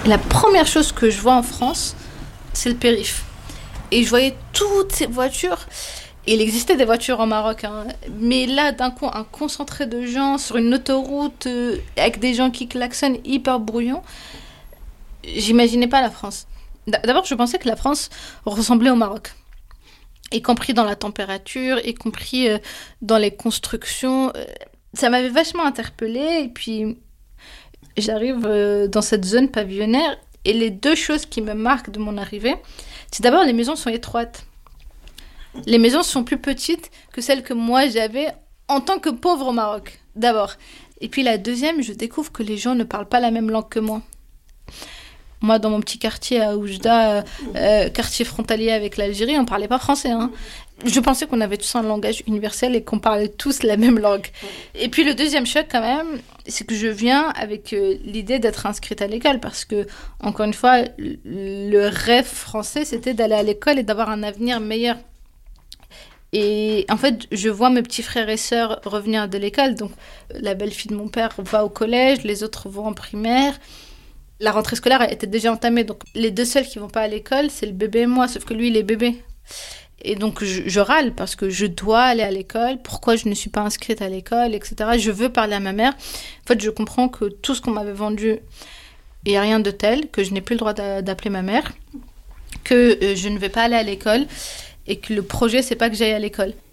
La première chose que je vois en France, c'est le périph'. Et je voyais toutes ces voitures. Il existait des voitures au Maroc, hein. Mais là, d'un coup, un concentré de gens sur une autoroute avec des gens qui klaxonnent hyper brouillon. J'imaginais pas la France. D'abord, je pensais que la France ressemblait au Maroc. Y compris dans la température, y compris dans les constructions. Ça m'avait vachement interpellée. Et puis, j'arrive dans cette zone pavillonnaire. Et les deux choses qui me marquent de mon arrivée, c'est d'abord les maisons sont étroites. Les maisons sont plus petites que celles que moi j'avais en tant que pauvre au Maroc, d'abord. Et puis la deuxième, je découvre que les gens ne parlent pas la même langue que moi. Moi, dans mon petit quartier à Oujda, quartier frontalier avec l'Algérie, on ne parlait pas français, hein. Je pensais qu'on avait tous un langage universel et qu'on parlait tous la même langue. Et puis le deuxième choc, quand même, c'est que je viens avec l'idée d'être inscrite à l'école. Parce que, encore une fois, le rêve français, c'était d'aller à l'école et d'avoir un avenir meilleur. Et en fait, je vois mes petits frères et sœurs revenir de l'école. Donc, la belle-fille de mon père va au collège, les autres vont en primaire. La rentrée scolaire était déjà entamée. Donc, les deux seuls qui ne vont pas à l'école, c'est le bébé et moi. Sauf que lui, il est bébé. Et donc, je râle parce que je dois aller à l'école. Pourquoi je ne suis pas inscrite à l'école, etc. Je veux parler à ma mère. En fait, je comprends que tout ce qu'on m'avait vendu, il n'y a rien de tel, que je n'ai plus le droit d'appeler ma mère, que je ne vais pas aller à l'école et que le projet, c'est pas que j'aille à l'école.